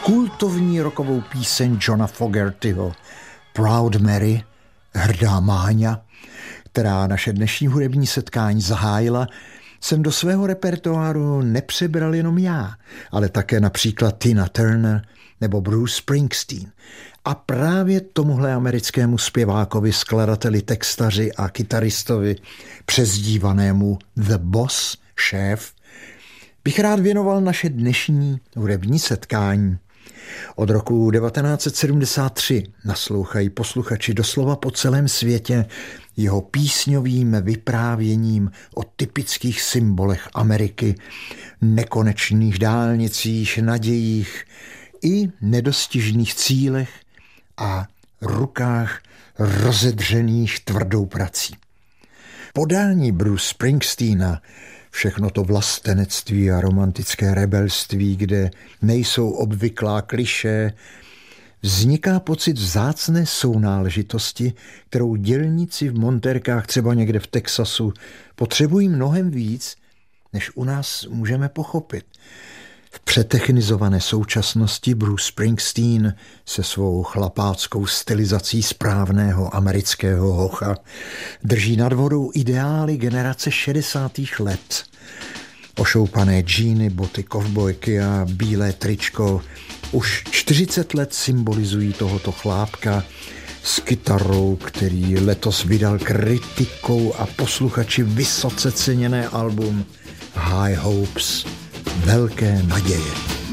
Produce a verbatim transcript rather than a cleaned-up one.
kultovní rockovou píseň Johna Fogertyho Proud Mary, hrdá Máňa, která naše dnešní hudební setkání zahájila, jsem do svého repertoáru nepřebral jenom já, ale také například Tina Turner nebo Bruce Springsteen. A právě tomuhle americkému zpěvákovi, skladateli, textaři a kytaristovi přezdívanému The Boss, šéf, bych rád věnoval naše dnešní hudební setkání. Od roku devatenáct set sedmdesát tři naslouchají posluchači doslova po celém světě jeho písňovým vyprávěním o typických symbolech Ameriky, nekonečných dálnicích, nadějích i nedostižných cílech a rukách rozedřených tvrdou prací. Podání Bruce Springsteena, všechno to vlastenectví a romantické rebelství, kde nejsou obvyklá klišé, vzniká pocit vzácné sounáležitosti, kterou dělníci v montérkách třeba někde v Texasu potřebují mnohem víc, než u nás můžeme pochopit. V přetechnizované současnosti Bruce Springsteen se svou chlapáckou stylizací správného amerického hocha drží nad vodou ideály generace šedesátých let. Ošoupané džíny, boty, kovbojky a bílé tričko už čtyřicet let symbolizují tohoto chlápka s kytarou, který letos vydal kritikou a posluchači vysoce ceněné album High Hopes, velké naděje.